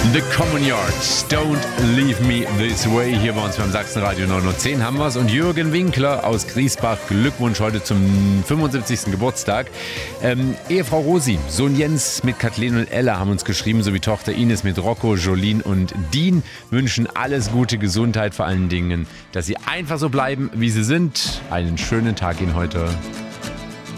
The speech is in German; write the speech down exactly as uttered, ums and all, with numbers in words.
The Common Yards, Don't Leave Me This Way. Hier bei uns beim Sachsenradio neun Uhr zehn haben wir es. Und Jürgen Winkler aus Griesbach, Glückwunsch heute zum fünfundsiebzigsten Geburtstag. Ähm, Ehefrau Rosi, Sohn Jens mit Kathleen und Ella haben uns geschrieben, sowie Tochter Ines mit Rocco, Jolien und Dean. Wünschen alles gute Gesundheit, vor allen Dingen, dass sie einfach so bleiben, wie sie sind. Einen schönen Tag Ihnen heute.